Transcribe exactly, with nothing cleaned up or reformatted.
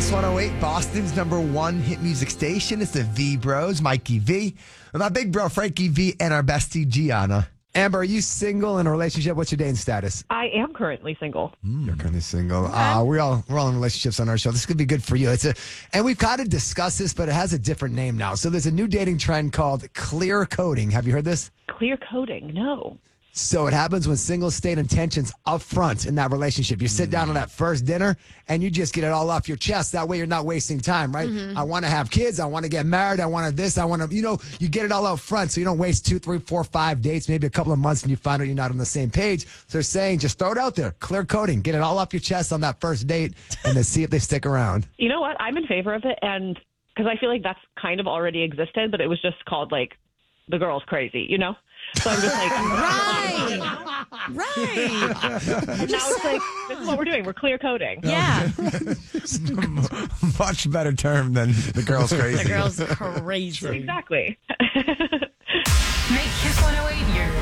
Kiss one oh eight, Boston's number one hit music station. It's the V Bros, Mikey V, with my big bro Frankie V, and our bestie Gianna. Amber, are you single in a relationship? What's your dating status? I am currently single. Mm. You're currently single. Uh, we're all we're all in relationships on our show. This could be good for you. It's a, and we've kind of discussed this, but it has a different name now. So there's a new dating trend called clear coding. Have you heard this? Clear coding? No. So it happens when singles state intentions up front in that relationship. You sit down on that first dinner and you just get it all off your chest. That way you're not wasting time, right? Mm-hmm. I want to have kids. I want to get married. I want to this. I want to, you know, you get it all out front so you don't waste two, three, four, five dates, maybe a couple of months and you find out you're not on the same page. So they're saying just throw it out there. Clear coding. Get it all off your chest on that first date and then see if they stick around. You know what? I'm in favor of it. And because I feel like that's kind of already existed, but it was just called like the girl's crazy, you know? So I'm just like, right, right. And now it's like, this is what we're doing. We're clear coding. Yeah. Much better term than the girl's crazy. The girl's crazy. Exactly.